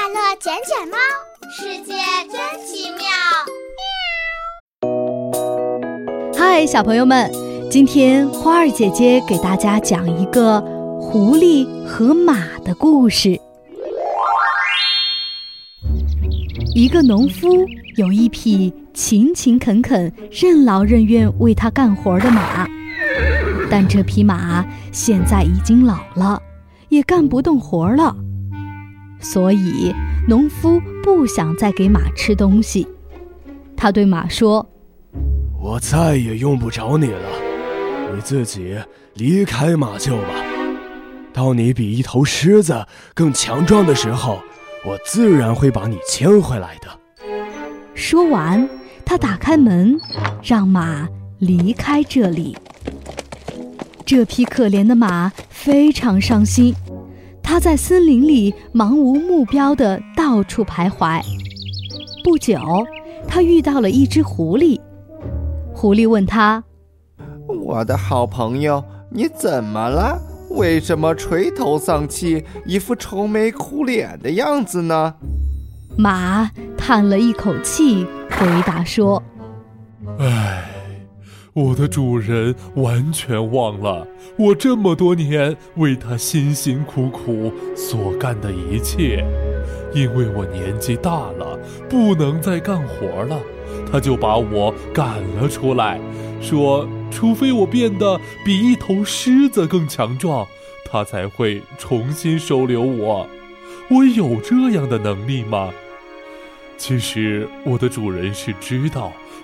乐捡捡猫，世界真奇妙。 嗨，小朋友们，今天花儿姐姐给大家讲一个狐狸和马的故事。一个农夫有一匹勤勤恳恳、任劳任怨为他干活的马，但这匹马现在已经老了，也干不动活了，所以农夫不想再给马吃东西。他对马说： 我再也用不着你了，你自己离开马厩吧。当你比一头狮子更强壮的时候，我自然会把你牵回来的。 说完，他打开门，让马离开这里。这匹可怜的马非常伤心，它在森林里茫无目标地到处徘徊。不久，它遇到了一只狐狸。狐狸问他： 我的好朋友，你怎么了？为什么垂头丧气，一副愁眉苦脸的样子呢？ 马叹了一口气，回答说： 我的主人完全忘了我这么多年为他辛辛苦苦所干的一切。因为我年纪大了，不能再干活了，他就把我赶了出来，说除非我变得比一头狮子更强壮，他才会重新收留我。我有这样的能力吗？其实我的主人是知道